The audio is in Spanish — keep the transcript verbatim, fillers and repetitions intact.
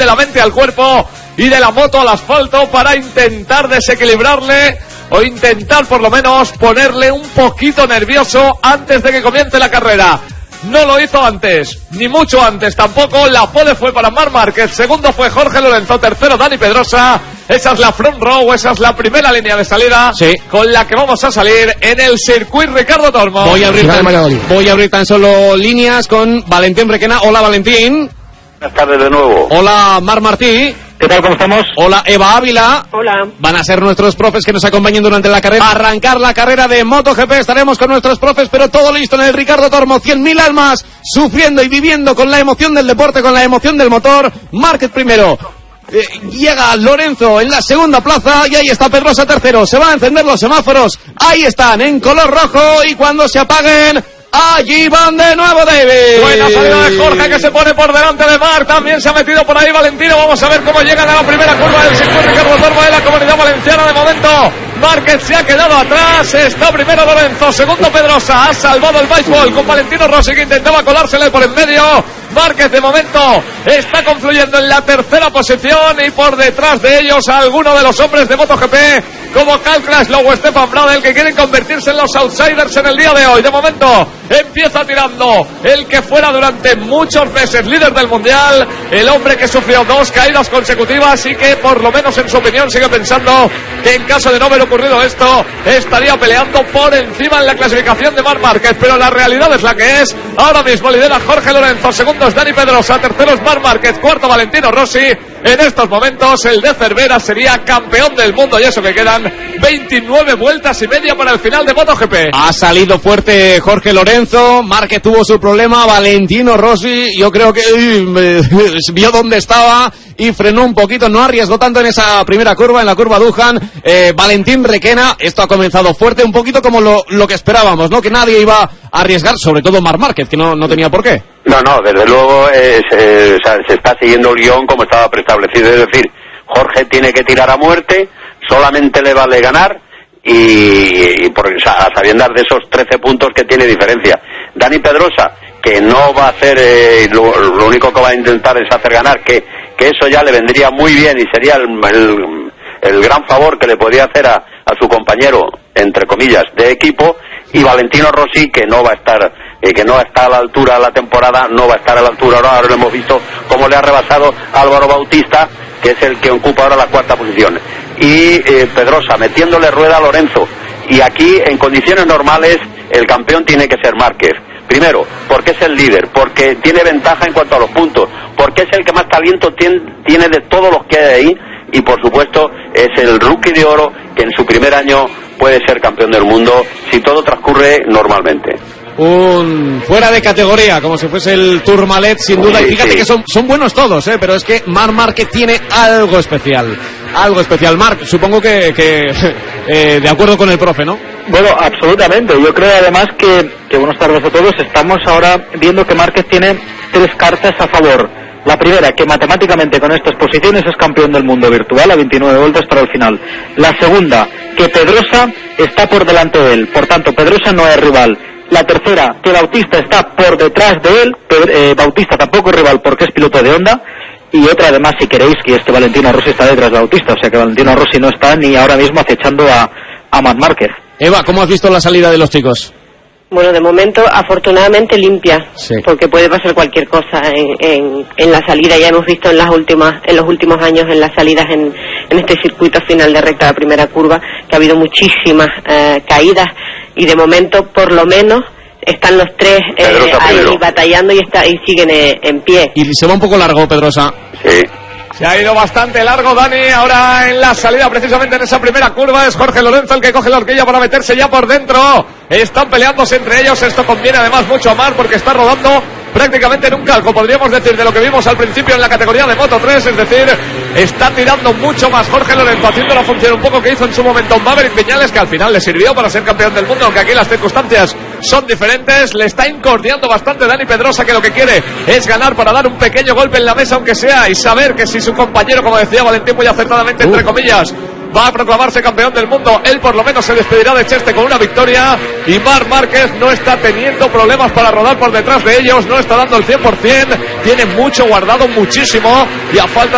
la mente al cuerpo y de la moto al asfalto para intentar desequilibrarle o intentar por lo menos ponerle un poquito nervioso antes de que comience la carrera. No lo hizo antes, ni mucho antes tampoco. La pole fue para Marc Márquez, segundo fue Jorge Lorenzo, tercero Dani Pedrosa. Esa es la front row, esa es la primera línea de salida, sí, con la que vamos a salir en el circuito Ricardo Tormo. Voy a abrir tan, voy a abrir tan solo líneas con Valentín Requena. Hola, Valentín. Buenas tardes de nuevo. Hola, Marc Martí. ¿Qué tal, cómo estamos? Hola, Eva Ávila. Hola. Van a ser nuestros profes que nos acompañen durante la carrera. Arrancar la carrera de MotoGP. Estaremos con nuestros profes, pero todo listo en el Ricardo Tormo. cien mil almas sufriendo y viviendo con la emoción del deporte, con la emoción del motor. Márquez primero. Eh, llega Lorenzo en la segunda plaza y ahí está Pedrosa tercero. Se van a encender los semáforos. Ahí están, en color rojo, y cuando se apaguen, allí van de nuevo David. Buena salida de Jorge, que se pone por delante de Marc. También se ha metido por ahí Valentino. Vamos a ver cómo llegan a la primera curva del circuito Ricardo Tormo de la Comunidad Valenciana. De momento Márquez se ha quedado atrás. Está primero Lorenzo, segundo Pedrosa. Ha salvado el béisbol con Valentino Rossi, que intentaba colársele por en medio. Márquez de momento está confluyendo en la tercera posición, y por detrás de ellos a alguno de los hombres de MotoGP como Cal Crutchlow o Stefan Bradl, que quieren convertirse en los outsiders en el día de hoy. De momento empieza tirando el que fuera durante muchos meses líder del mundial, el hombre que sufrió dos caídas consecutivas y que por lo menos en su opinión sigue pensando que en caso de no haber ocurrido esto estaría peleando por encima en la clasificación de Marc Márquez, pero la realidad es la que es. Ahora mismo lidera Jorge Lorenzo, segundo es Dani Pedrosa, tercero es Marc Márquez, cuarto Valentino Rossi. En estos momentos el de Cervera sería campeón del mundo, y eso que quedan veintinueve vueltas y media para el final de MotoGP. Ha salido fuerte Jorge Lorenzo. Márquez tuvo su problema. Valentino Rossi, yo creo que uy, vio dónde estaba y frenó un poquito, no arriesgó tanto en esa primera curva, en la curva Dujan. eh, Valentín Requena, esto ha comenzado fuerte, un poquito como lo, lo que esperábamos, ¿no? Que nadie iba a arriesgar, sobre todo Marc Márquez, que no, no tenía por qué. No, no, desde luego eh, se, o sea, se está siguiendo el guión como estaba preestablecido, es decir, Jorge tiene que tirar a muerte, solamente le vale ganar, y, y por, o sea, a sabiendas de esos trece puntos que tiene diferencia. Dani Pedrosa, que no va a hacer, eh, lo, lo único que va a intentar es hacer ganar, que, que eso ya le vendría muy bien y sería el, el, el gran favor que le podía hacer a, a su compañero, entre comillas, de equipo. Y Valentino Rossi, que no va a estar, eh, que no está a la altura de la temporada, no va a estar a la altura. Ahora, ahora lo hemos visto cómo le ha rebasado Álvaro Bautista, que es el que ocupa ahora la cuarta posición. Y eh, Pedrosa metiéndole rueda a Lorenzo. Y aquí, en condiciones normales, el campeón tiene que ser Márquez. Primero, porque es el líder, porque tiene ventaja en cuanto a los puntos, porque es el que más talento tiene, tiene de todos los que hay ahí, y por supuesto es el rookie de oro que en su primer año puede ser campeón del mundo si todo transcurre normalmente. Un fuera de categoría, como si fuese el Tourmalet, sin duda. Sí, y fíjate sí. que son, son buenos todos, ¿eh? Pero es que Marc Márquez tiene algo especial. Algo especial. Marc, supongo que, que eh, de acuerdo con el profe, ¿no? Bueno, absolutamente. Yo creo además que, que buenas tardes a todos. Estamos ahora viendo que Márquez tiene tres cartas a favor. La primera, que matemáticamente con estas posiciones es campeón del mundo virtual a veintinueve vueltas para el final. La segunda, que Pedrosa está por delante de él. Por tanto, Pedrosa no es rival. La tercera, que Bautista está por detrás de él. Eh, Bautista tampoco es rival porque es piloto de Honda. Y otra, además, si queréis, que este Valentino Rossi está detrás de Bautista. O sea que Valentino Rossi no está ni ahora mismo acechando a, a Marc Márquez. Eva, ¿cómo has visto la salida de los chicos? Bueno, de momento, afortunadamente limpia, sí. Porque puede pasar cualquier cosa en, en, en la salida. Ya hemos visto en las últimas, en los últimos años, en las salidas en, en este circuito final de recta de primera curva, que ha habido muchísimas eh, caídas, y de momento, por lo menos, están los tres eh, ahí batallando y, está, y siguen eh, en pie. Y se va un poco largo, Pedrosa. Sí. Se ha ido bastante largo Dani. Ahora en la salida, precisamente en esa primera curva, es Jorge Lorenzo el que coge la horquilla para meterse ya por dentro. Están peleándose entre ellos. Esto conviene además mucho a Marc, porque está rodando prácticamente en un calco, podríamos decir, de lo que vimos al principio en la categoría de Moto tres. Es decir, está tirando mucho más Jorge Lorenzo, haciendo la función un poco que hizo en su momento Maverick Viñales, que al final le sirvió para ser campeón del mundo, aunque aquí las circunstancias son diferentes. Le está incordiando bastante Dani Pedrosa, que lo que quiere es ganar para dar un pequeño golpe en la mesa, aunque sea, y saber que si su compañero, como decía Valentín muy acertadamente, entre comillas, va a proclamarse campeón del mundo, él por lo menos se despedirá de Cheste con una victoria. Y Marc Márquez no está teniendo problemas para rodar por detrás de ellos, no está dando el cien por ciento, tiene mucho guardado, muchísimo, y a falta